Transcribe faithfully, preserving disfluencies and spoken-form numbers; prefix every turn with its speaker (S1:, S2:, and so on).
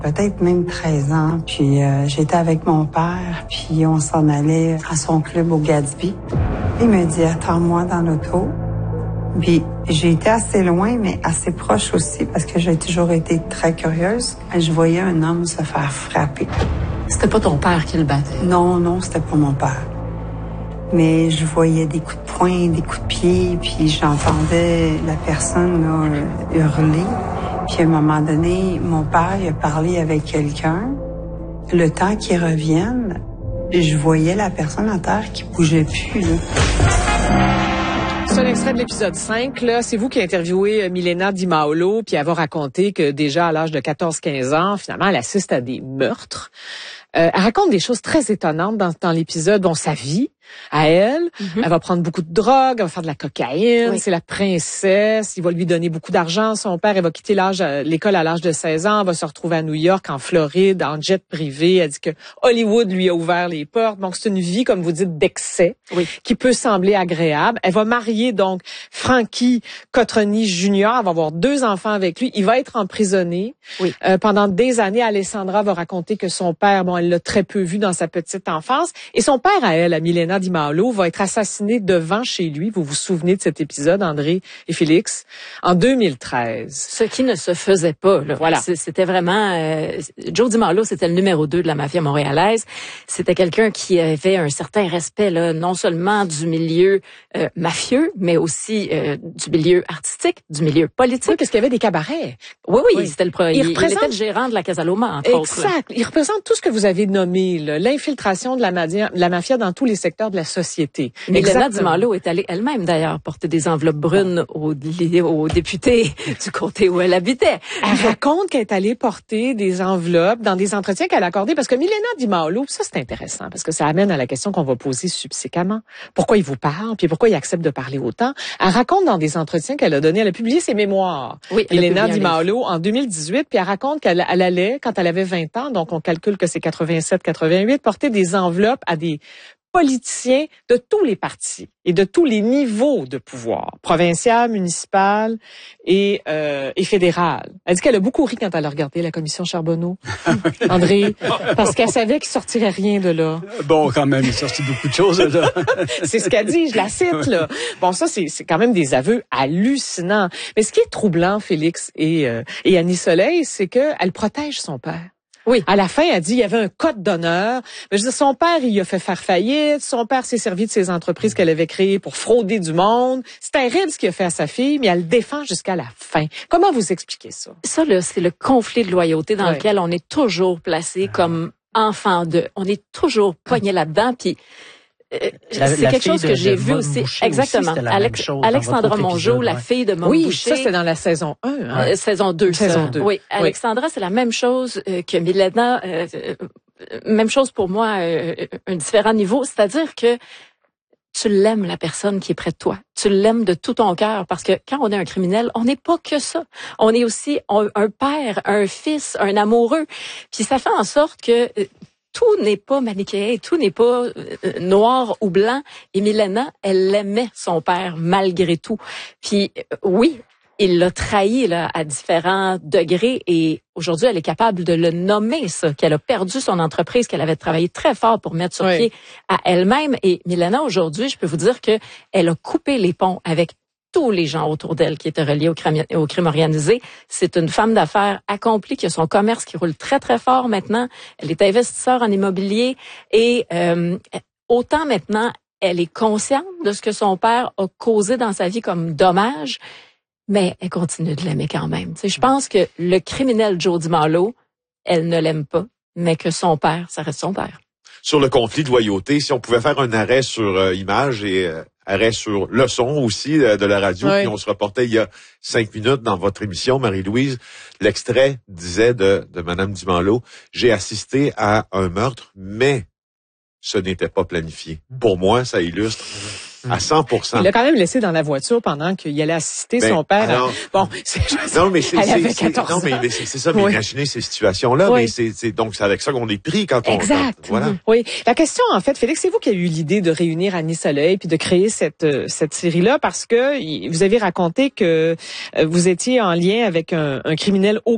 S1: Peut-être même treize ans, puis euh, j'étais avec mon père, puis on s'en allait à son club au Gatsby. Il me dit « Attends-moi dans l'auto ». Puis j'ai été assez loin, mais assez proche aussi, parce que j'ai toujours été très curieuse. Je voyais un homme se faire frapper.
S2: C'était pas ton père qui le battait?
S1: Non, non, c'était pas mon père. Mais je voyais des coups de poing, des coups de pied, puis j'entendais la personne là, hurler. Puis à un moment donné, mon père il a parlé avec quelqu'un. Le temps qu'il revienne, je voyais la personne à terre qui bougeait plus. Là.
S3: C'est un extrait de l'épisode cinq, là. C'est vous qui interviewez Milena Di Maolo, puis elle va raconter que déjà à l'âge de quatorze quinze ans, finalement, elle assiste à des meurtres. Euh, elle raconte des choses très étonnantes dans, dans l'épisode. Bon, sa vie à elle, mm-hmm. elle va prendre beaucoup de drogue, elle va faire de la cocaïne, oui. C'est la princesse, il va lui donner beaucoup d'argent. Son père, elle va quitter l'âge, l'école à l'âge de seize ans, elle va se retrouver à New York, en Floride, en jet privé. Elle dit que Hollywood lui a ouvert les portes. Donc, c'est une vie, comme vous dites, d'excès, oui. qui peut sembler agréable. Elle va marier, donc, Frankie Cotroni Junior. Elle va avoir deux enfants avec lui. Il va être emprisonné. Oui. Euh, pendant des années, Alessandra va raconter que son père, bon, elle l'a très peu vu dans sa petite enfance. Et son père à elle, à Milena Di Maolo, va être assassiné devant chez lui. Vous vous souvenez de cet épisode, André et Félix, en deux mille treize.
S2: Ce qui ne se faisait pas. Là. Voilà. C'était vraiment... Euh, Joe Di Maolo, c'était le numéro deux de la mafia montréalaise. C'était quelqu'un qui avait un certain respect, là, non seulement du milieu euh, mafieux, mais aussi euh, du milieu artistique, du milieu politique.
S3: Oui, parce qu'il y avait des cabarets.
S2: Oui, oui, oui. C'était le premier.
S3: Il,
S2: il,
S3: représente...
S2: il était le gérant de la Casa Loma, entre
S3: exact.
S2: autres.
S3: Exact. Il représente tout ce que vous avez nommé, là, l'infiltration de la, mafia, la mafia dans tous les secteurs de la société.
S2: Milena Di Maolo est allée elle-même, d'ailleurs, porter des enveloppes brunes aux, aux députés du comté où elle habitait.
S3: Elle raconte qu'elle est allée porter des enveloppes dans des entretiens qu'elle a accordés, parce que Milena Di Maolo, ça c'est intéressant, parce que ça amène à la question qu'on va poser subséquemment. Pourquoi il vous parle, puis pourquoi il accepte de parler autant? Elle raconte dans des entretiens qu'elle a donnés, elle a publié ses mémoires. Oui, Milena Di Maolo, en deux mille dix-huit, puis elle raconte qu'elle elle allait, quand elle avait vingt ans, donc on calcule que c'est quatre-vingt-sept quatre-vingt-huit, porter des enveloppes à des politiciens de tous les partis et de tous les niveaux de pouvoir, provincial, municipal et, euh, et fédéral. Elle dit qu'elle a beaucoup ri quand elle a regardé la commission Charbonneau, André, parce qu'elle savait qu'il sortirait rien de là.
S4: Bon, quand même, il sortit beaucoup de choses de là.
S3: C'est ce qu'elle dit, je la cite, là. Bon, ça, c'est, c'est quand même des aveux hallucinants. Mais ce qui est troublant, Félix et, euh, et Annie Soleil, c'est qu'elle protège son père. Oui. À la fin, elle dit il y avait un code d'honneur. Mais je veux dire, son père, il a fait faire faillite. Son père s'est servi de ses entreprises qu'elle avait créées pour frauder du monde. C'est terrible ce qu'il a fait à sa fille, mais elle le défend jusqu'à la fin. Comment vous expliquez ça?
S2: Ça, là, c'est le conflit de loyauté dans oui. lequel on est toujours placé comme enfant de. On est toujours pogné là-dedans, puis... Euh,
S5: la,
S2: c'est
S5: la
S2: quelque chose
S5: de,
S2: que j'ai vu
S5: aussi.
S2: aussi. Exactement.
S5: Aussi,
S2: Alex, Alexandra Mongeau,
S5: épisode,
S2: la
S5: ouais.
S2: fille de Mom
S3: Oui,
S2: Boucher.
S3: ça c'était dans la saison un. Hein?
S2: Euh, saison deux.
S3: Saison deux.
S2: Oui, Alexandra, oui. C'est la même chose euh, que Milena. Euh, euh, même chose pour moi, euh, un différent niveau. C'est-à-dire que tu l'aimes, la personne qui est près de toi. Tu l'aimes de tout ton cœur, parce que quand on est un criminel, on n'est pas que ça. On est aussi un, un père, un fils, un amoureux. Puis ça fait en sorte que... Euh, tout n'est pas manichéen, tout n'est pas euh, noir ou blanc. Et Milena, elle aimait son père malgré tout. Puis euh, oui, il l'a trahi là, à différents degrés et aujourd'hui, elle est capable de le nommer, ça, qu'elle a perdu son entreprise, qu'elle avait travaillé très fort pour mettre sur oui. pied à elle-même. Et Milena, aujourd'hui, je peux vous dire que elle a coupé les ponts avec tous les gens autour d'elle qui étaient reliés au crime, au crime organisé. C'est une femme d'affaires accomplie qui a son commerce qui roule très, très fort maintenant. Elle est investisseur en immobilier et euh, autant maintenant, elle est consciente de ce que son père a causé dans sa vie comme dommage, mais elle continue de l'aimer quand même. Tu sais, je pense que le criminel Joe Di Maolo, elle ne l'aime pas, mais que son père, ça reste son père.
S6: Sur le conflit de loyauté, si on pouvait faire un arrêt sur euh, image et euh, arrêt sur le son aussi euh, de la radio, oui. Puis on se reportait il y a cinq minutes dans votre émission, Marie-Louise, l'extrait disait de, de Madame Di Maolo, j'ai assisté à un meurtre, mais ce n'était pas planifié. Pour moi, ça illustre à cent pour cent.
S3: Il l'a quand même laissé dans la voiture pendant qu'il allait assister ben, son père.
S6: Alors,
S3: à... Bon, c'est
S6: non, mais c'est,
S3: elle
S6: c'est,
S3: avait
S6: c'est,
S3: quatorze
S6: non, mais, mais c'est, c'est ça, mais oui. Imaginez ces situations-là, oui. mais c'est, c'est, donc c'est avec ça qu'on est pris quand on...
S3: Exact.
S6: Quand, voilà.
S3: Oui. La question, en fait, Félix, c'est vous qui avez eu l'idée de réunir Annie Soleil puis de créer cette, cette série-là parce que vous avez raconté que vous étiez en lien avec un, un criminel haut